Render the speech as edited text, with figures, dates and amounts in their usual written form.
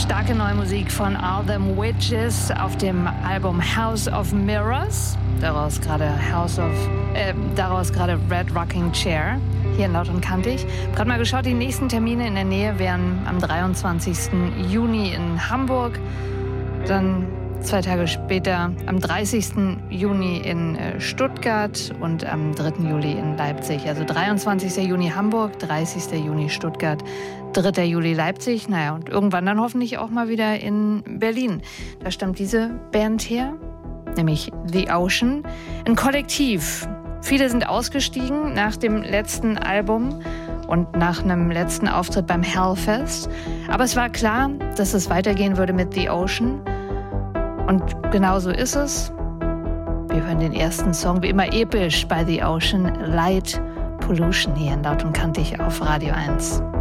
Starke neue Musik von All Them Witches auf dem Album House of Mirrors. Daraus gerade Red Rocking Chair. Hier in Laut und Kantig. Ich habe gerade mal geschaut, die nächsten Termine in der Nähe wären am 23. Juni in Hamburg. Dann 2 Tage später am 30. Juni in Stuttgart und am 3. Juli in Leipzig. Also 23. Juni Hamburg, 30. Juni Stuttgart, 3. Juli Leipzig. Naja, und irgendwann dann hoffentlich auch mal wieder in Berlin. Da stammt diese Band her, nämlich The Ocean. Ein Kollektiv. Viele sind ausgestiegen nach dem letzten Album und nach einem letzten Auftritt beim Hellfest. Aber es war klar, dass es weitergehen würde mit The Ocean. Und genau so ist es. Wir hören den ersten Song, wie immer episch bei The Ocean, Light Pollution hier in Laut und Kantig auf Radio 1.